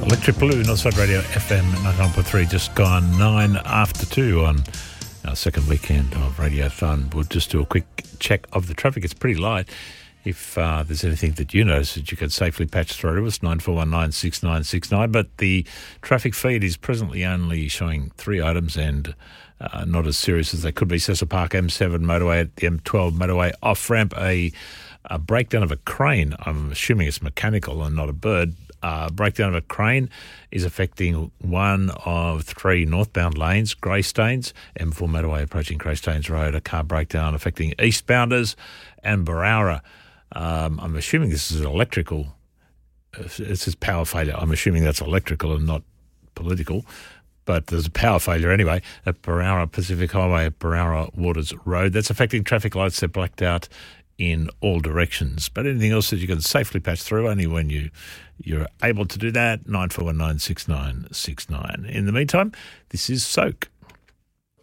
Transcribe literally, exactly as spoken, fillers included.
Electric Blue, Northside Radio, F M ninety-nine point three, just gone nine after two on our second weekend of Radiothon. We'll just do a quick check of the traffic. It's pretty light. If uh, there's anything that you notice that you could safely patch through to us, nine four one nine six nine six nine. But the traffic feed is presently only showing three items and uh, not as serious as they could be. Cecil Park, M seven motorway at the M twelve motorway off-ramp, a, a breakdown of a crane. I'm assuming it's mechanical and not a bird. Uh, breakdown of a crane is affecting one of three northbound lanes, Greystanes, M four motorway approaching Greystanes Road, a car breakdown affecting eastbounders, and Barowra. Um, I'm assuming this is electrical. It says power failure. I'm assuming that's electrical and not political, but there's a power failure anyway at Barowra Pacific Highway at Barowra Waters Road. That's affecting traffic lights. They're blacked out in all directions. But anything else that you can safely patch through, only when you, you're able to do that, nine four one nine six nine six nine. In the meantime, this is Soak.